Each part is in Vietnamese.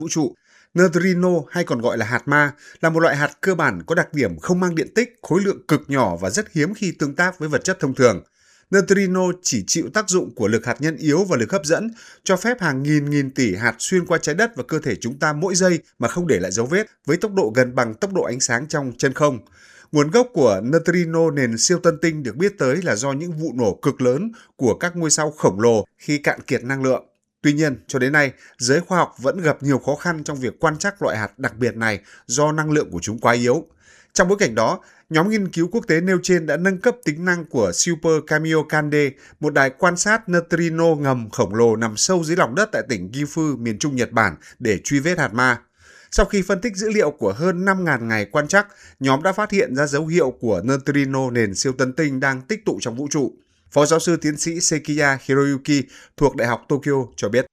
vũ trụ. Neutrino hay còn gọi là hạt ma là một loại hạt cơ bản có đặc điểm không mang điện tích, khối lượng cực nhỏ và rất hiếm khi tương tác với vật chất thông thường. Neutrino chỉ chịu tác dụng của lực hạt nhân yếu và lực hấp dẫn, cho phép hàng nghìn tỷ hạt xuyên qua trái đất và cơ thể chúng ta mỗi giây mà không để lại dấu vết, với tốc độ gần bằng tốc độ ánh sáng trong chân không. Nguồn gốc của neutrino nền siêu tân tinh được biết tới là do những vụ nổ cực lớn của các ngôi sao khổng lồ khi cạn kiệt năng lượng. Tuy nhiên, cho đến nay, giới khoa học vẫn gặp nhiều khó khăn trong việc quan trắc loại hạt đặc biệt này do năng lượng của chúng quá yếu. Trong bối cảnh đó, nhóm nghiên cứu quốc tế nêu trên đã nâng cấp tính năng của Super Kamiokande, một đài quan sát neutrino ngầm khổng lồ nằm sâu dưới lòng đất tại tỉnh Gifu, miền Trung Nhật Bản để truy vết hạt ma. Sau khi phân tích dữ liệu của hơn 5.000 ngày quan trắc, nhóm đã phát hiện ra dấu hiệu của neutrino nền siêu tân tinh đang tích tụ trong vũ trụ. Phó giáo sư tiến sĩ Sekiya Hiroyuki thuộc Đại học Tokyo cho biết.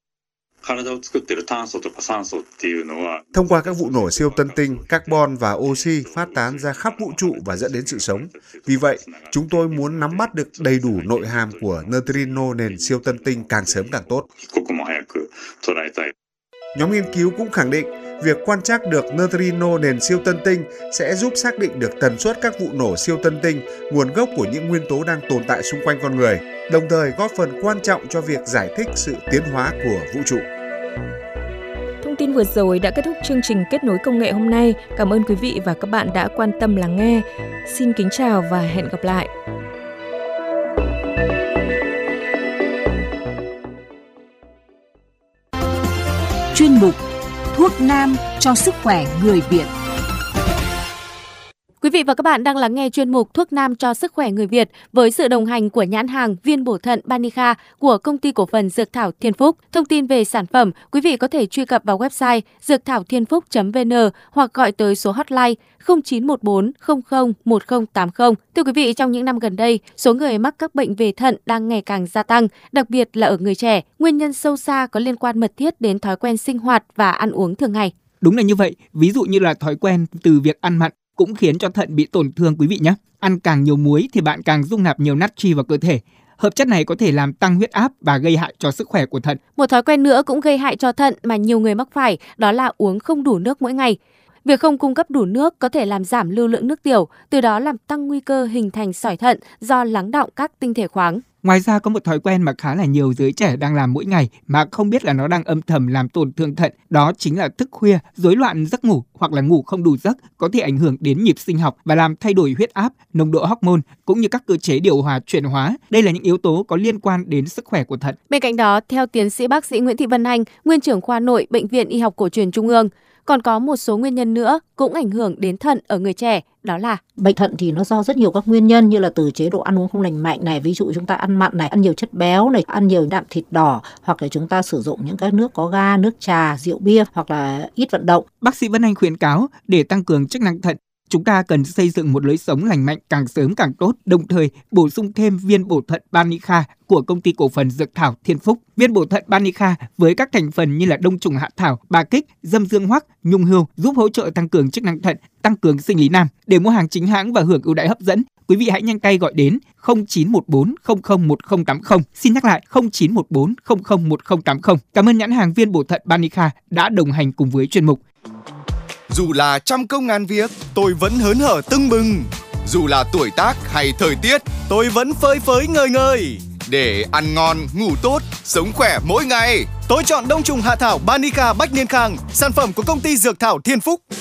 Thông qua các vụ nổ siêu tân tinh, carbon và oxy phát tán ra khắp vũ trụ và dẫn đến sự sống. Vì vậy, chúng tôi muốn nắm bắt được đầy đủ nội hàm của neutrino nền siêu tân tinh càng sớm càng tốt. Nhóm nghiên cứu cũng khẳng định việc quan trắc được neutrino nền siêu tân tinh sẽ giúp xác định được tần suất các vụ nổ siêu tân tinh, nguồn gốc của những nguyên tố đang tồn tại xung quanh con người, đồng thời góp phần quan trọng cho việc giải thích sự tiến hóa của vũ trụ. Thông tin vừa rồi đã kết thúc chương trình Kết nối công nghệ hôm nay. Cảm ơn quý vị và các bạn đã quan tâm lắng nghe. Xin kính chào và hẹn gặp lại. Chuyên mục Thuốc nam cho sức khỏe người Việt. Quý vị và các bạn đang lắng nghe chuyên mục Thuốc nam cho sức khỏe người Việt với sự đồng hành của nhãn hàng viên bổ thận Banica của Công ty Cổ phần Dược thảo Thiên Phúc. Thông tin về sản phẩm, quý vị có thể truy cập vào website dược-thảo-thiên-phúc.vn hoặc gọi tới số hotline 0914 00 1080. Thưa quý vị, trong những năm gần đây, số người mắc các bệnh về thận đang ngày càng gia tăng, đặc biệt là ở người trẻ. Nguyên nhân sâu xa có liên quan mật thiết đến thói quen sinh hoạt và ăn uống thường ngày. Đúng là như vậy, ví dụ như là thói quen từ việc ăn mặn cũng khiến cho thận bị tổn thương quý vị nhé. Ăn càng nhiều muối thì bạn càng dung nạp nhiều natri vào cơ thể. Hợp chất này có thể làm tăng huyết áp và gây hại cho sức khỏe của thận. Một thói quen nữa cũng gây hại cho thận mà nhiều người mắc phải, đó là uống không đủ nước mỗi ngày. Việc không cung cấp đủ nước có thể làm giảm lưu lượng nước tiểu, từ đó làm tăng nguy cơ hình thành sỏi thận do lắng đọng các tinh thể khoáng. Ngoài ra có một thói quen mà khá là nhiều giới trẻ đang làm mỗi ngày mà không biết là nó đang âm thầm làm tổn thương thận, đó chính là thức khuya, rối loạn giấc ngủ hoặc là ngủ không đủ giấc, có thể ảnh hưởng đến nhịp sinh học và làm thay đổi huyết áp, nồng độ hormone cũng như các cơ chế điều hòa chuyển hóa. Đây là những yếu tố có liên quan đến sức khỏe của thận. Bên cạnh đó, theo tiến sĩ bác sĩ Nguyễn Thị Vân Anh, nguyên trưởng khoa nội Bệnh viện Y học Cổ truyền Trung ương, còn có một số nguyên nhân nữa cũng ảnh hưởng đến thận ở người trẻ, đó là bệnh thận thì nó do rất nhiều các nguyên nhân, như là từ chế độ ăn uống không lành mạnh này, ví dụ chúng ta ăn mặn này, ăn nhiều chất béo này, ăn nhiều đạm thịt đỏ, hoặc là chúng ta sử dụng những các nước có ga, nước trà, rượu bia, hoặc là ít vận động. Bác sĩ Vân Anh khuyến cáo để tăng cường chức năng thận, chúng ta cần xây dựng một lối sống lành mạnh càng sớm càng tốt, đồng thời bổ sung thêm viên bổ thận Banica của Công ty Cổ phần Dược thảo Thiên Phúc. Viên bổ thận Banica với các thành phần như là đông trùng hạ thảo, bà kích, dâm dương hoắc, nhung hươu giúp hỗ trợ tăng cường chức năng thận, tăng cường sinh lý nam. Để mua hàng chính hãng và hưởng ưu đãi hấp dẫn, quý vị hãy nhanh tay gọi đến 0914 001080. Xin nhắc lại 0914 001080. Cảm ơn nhãn hàng viên bổ thận Banica đã đồng hành cùng với chuyên mục. Dù là trăm công ngàn việc, tôi vẫn hớn hở tưng bừng. Dù là tuổi tác hay thời tiết, tôi vẫn phơi phới ngời ngời. Để ăn ngon, ngủ tốt, sống khỏe mỗi ngày, tôi chọn đông trùng hạ thảo Banica Bách Niên Khang, sản phẩm của Công ty Dược thảo Thiên Phúc.